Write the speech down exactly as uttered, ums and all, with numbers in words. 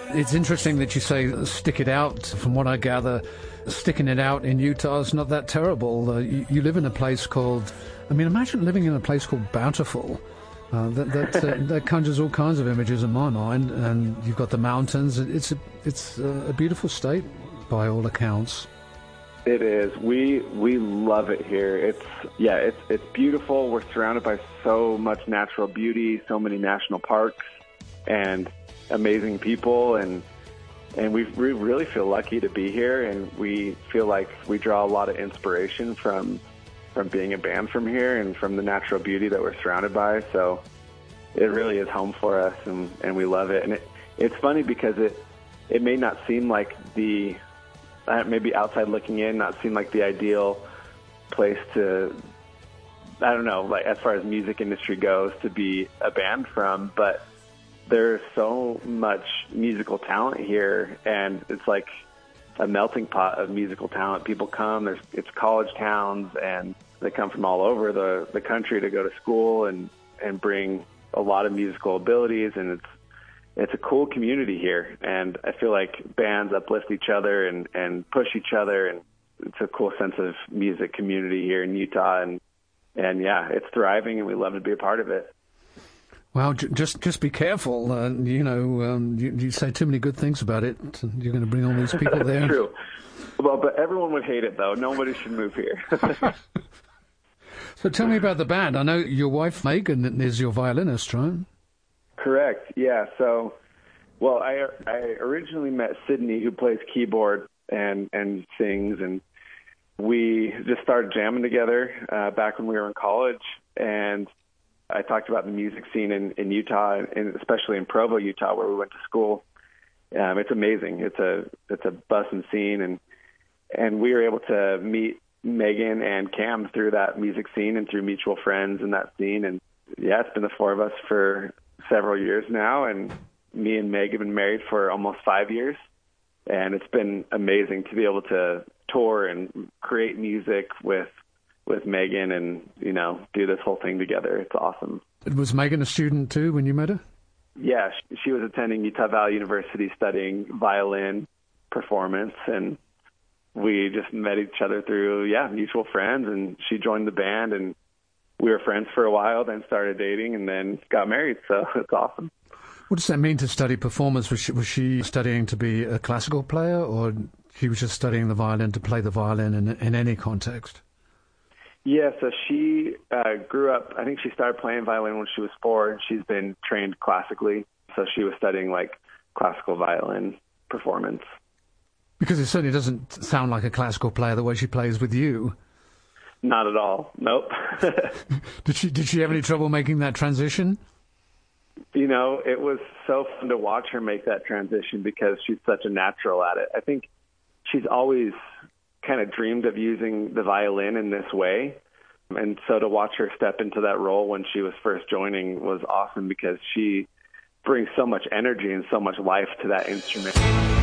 It's interesting that you say stick it out. From what I gather, sticking it out in Utah is not that terrible. Uh, you, you live in a place called, I mean, imagine living in a place called Bountiful. Uh, that that, uh, that conjures all kinds of images in my mind. And you've got the mountains. It's a, it's a beautiful state by all accounts. It is. We we love it here. It's yeah, it's it's beautiful. We're surrounded by so much natural beauty, so many national parks, and amazing people, and and we we really feel lucky to be here, and we feel like we draw a lot of inspiration from from being a band from here and from the natural beauty that we're surrounded by. So it really is home for us, and, and we love it. And it, it's funny because it it may not seem like the maybe outside looking in, not seem like the ideal place to, I don't know, like as far as music industry goes, to be a band from, but there's so much musical talent here, and it's like a melting pot of musical talent. People come, there's it's college towns, and they come from all over the, the country to go to school and, and bring a lot of musical abilities, and it's It's a cool community here, and I feel like bands uplift each other and, and push each other, and it's a cool sense of music community here in Utah, and and yeah, it's thriving, and we love to be a part of it. Well, j- just just be careful. Uh, you know, um, you, you say too many good things about it, you're going to bring all these people there. True. Well, but everyone would hate it, though. Nobody should move here. So tell me about the band. I know your wife, Megan, is your violinist, right? Correct. Yeah. So, well, I I originally met Sydney, who plays keyboard and and sings, and we just started jamming together uh, back when we were in college. And I talked about the music scene in, in Utah, and especially in Provo, Utah, where we went to school. Um, it's amazing. It's a it's a bussin' scene, and and we were able to meet Megan and Cam through that music scene and through mutual friends in that scene. And yeah, it's been the four of us for several years now, and me and Meg have been married for almost five years, and it's been amazing to be able to tour and create music with with Megan, and you know, do this whole thing together. It's awesome. Was Megan a student too when you met her? Yeah, she, she was attending Utah Valley University studying violin performance, and we just met each other through yeah mutual friends, and she joined the band, and we were friends for a while, then started dating, and then got married. So it's awesome. What does that mean to study performance? Was she, was she studying to be a classical player, or she was just studying the violin to play the violin in, in any context? Yeah, so she uh, grew up, I think she started playing violin when she was four, and she's been trained classically. So she was studying like classical violin performance. Because it certainly doesn't sound like a classical player the way she plays with you. Not at all. Nope. Did she did she have any trouble making that transition? You know, it was so fun to watch her make that transition because she's such a natural at it. I think she's always kind of dreamed of using the violin in this way. And so to watch her step into that role when she was first joining was awesome because she brings so much energy and so much life to that instrument.